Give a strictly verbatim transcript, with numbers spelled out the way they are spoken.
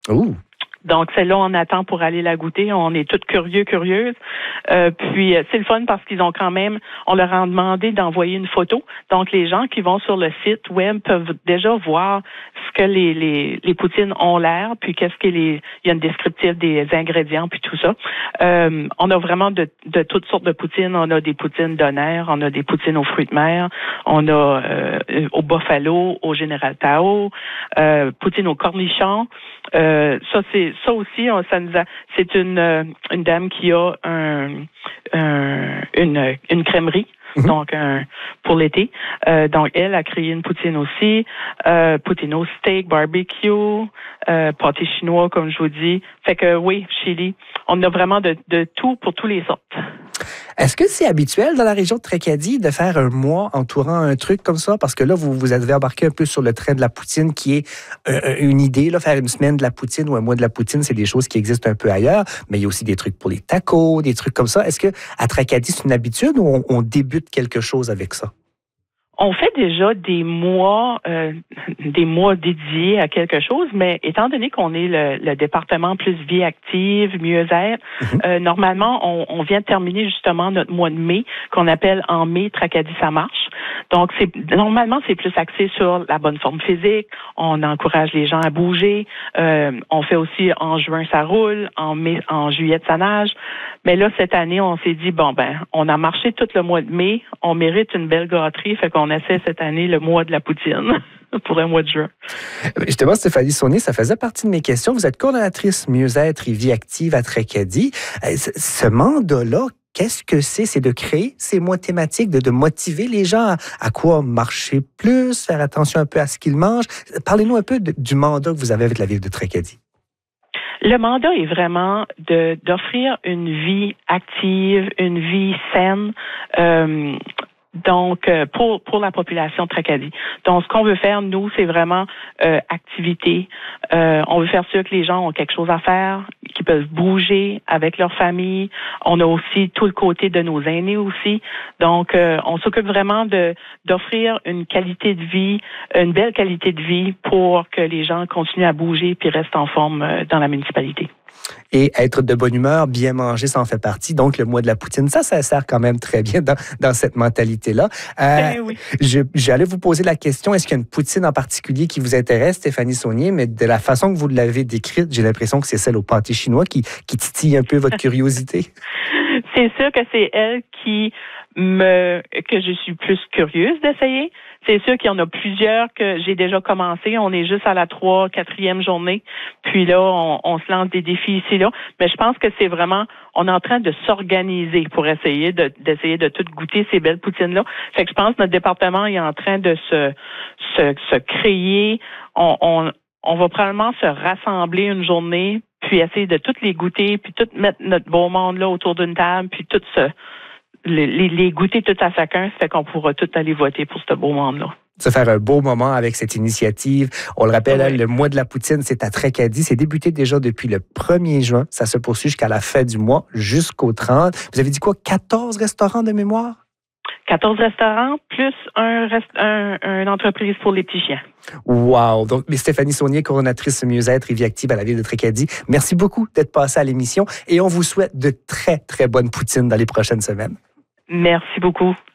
Ouh! Donc, celle-là, on attend pour aller la goûter. On est toutes curieux, curieuses. Euh, puis, c'est le fun parce qu'ils ont quand même, on leur a demandé d'envoyer une photo. Donc, les gens qui vont sur le site web peuvent déjà voir ce que les, les, les poutines ont l'air, puis qu'est-ce qu'il est, il y a une descriptive des ingrédients, puis tout ça. Euh, on a vraiment de, de toutes sortes de poutines. On a des poutines d'honneur, on a des poutines aux fruits de mer, on a euh, au buffalo, au Général Tao, euh, poutine aux cornichons. Euh, ça, c'est ça aussi, on, ça nous a, c'est une une dame qui a un, un une une crèmerie. Mm-hmm. Donc, un, pour l'été. Euh, donc, elle a créé une poutine aussi. Euh, poutine au steak, barbecue, euh, pâté chinois, comme je vous dis. Fait que oui, chili. On a vraiment de, de tout pour tous les sortes. Est-ce que c'est habituel dans la région de Tracadie de faire un mois entourant un truc comme ça? Parce que là, vous, vous avez embarqué un peu sur le train de la poutine qui est euh, une idée, là, faire une semaine de la poutine ou un mois de la poutine, c'est des choses qui existent un peu ailleurs, mais il y a aussi des trucs pour les tacos, des trucs comme ça. Est-ce que à Tracadie, c'est une habitude ou on, on débute quelque chose avec ça? On fait déjà des mois, euh, des mois dédiés à quelque chose, mais étant donné qu'on est le, le département plus vie active, mieux-être, mm-hmm. euh, normalement, on, on vient de terminer justement notre mois de mai, qu'on appelle en mai Tracadie ça marche. Donc, c'est normalement, c'est plus axé sur la bonne forme physique. On encourage les gens à bouger. Euh, on fait aussi en juin ça roule, en mai, en juillet ça nage. Mais là, cette année, on s'est dit bon ben, on a marché tout le mois de mai, on mérite une belle gâterie, fait qu'on essaie cette année le mois de la poutine pour un mois de juin. Justement, Stéphanie Saunier, ça faisait partie de mes questions. Vous êtes coordonnatrice mieux-être et vie active à Tracadie. Ce mandat-là, qu'est-ce que c'est? C'est de créer ces mois thématiques, de, de motiver les gens à, à quoi marcher plus, faire attention un peu à ce qu'ils mangent. Parlez-nous un peu de, du mandat que vous avez avec la ville de Tracadie. Le mandat est vraiment de d'offrir une vie active, une vie saine. Euh, Donc, pour pour la population de Tracadie. Donc, ce qu'on veut faire, nous, c'est vraiment euh, activité. Euh, on veut faire sûr que les gens ont quelque chose à faire, qu'ils peuvent bouger avec leur famille. On a aussi tout le côté de nos aînés aussi. Donc, euh, on s'occupe vraiment de d'offrir une qualité de vie, une belle qualité de vie pour que les gens continuent à bouger puis restent en forme dans la municipalité. Et être de bonne humeur, bien manger, ça en fait partie. Donc, le mois de la poutine, ça, ça sert quand même très bien dans, dans cette mentalité-là. Euh, ben oui. je, j'allais vous poser la question, est-ce qu'il y a une poutine en particulier qui vous intéresse, Stéphanie Saunier? Mais de la façon que vous l'avez décrite, j'ai l'impression que c'est celle au pâté chinois qui, qui titille un peu votre curiosité. C'est sûr que c'est elle qui me que je suis plus curieuse d'essayer. C'est sûr qu'il y en a plusieurs que j'ai déjà commencé. On est juste à la trois, quatrième journée. Puis là, on, on se lance des défis ici là. Mais je pense que c'est vraiment, on est en train de s'organiser pour essayer de d'essayer de tout goûter ces belles poutines là. Fait que je pense que notre département est en train de se se, se créer. On, on on va probablement se rassembler une journée, puis essayer de toutes les goûter, puis tout mettre notre beau monde là autour d'une table, puis tout se Les, les, les goûter tout à chacun, ça fait qu'on pourra tout aller voter pour ce beau monde-là. Se faire un beau moment avec cette initiative. On le rappelle, oui. Le mois de la poutine, c'est à Tracadie. C'est débuté déjà depuis le premier juin. Ça se poursuit jusqu'à la fin du mois, jusqu'au trente. Vous avez dit quoi, quatorze restaurants de mémoire? quatorze restaurants, plus un, rest, un, une entreprise pour les petits chiens. Wow! Donc, Stéphanie Saunier, coordonnatrice mieux-être et vie active à la ville de Tracadie, merci beaucoup d'être passée à l'émission et on vous souhaite de très, très bonnes poutines dans les prochaines semaines. Merci beaucoup.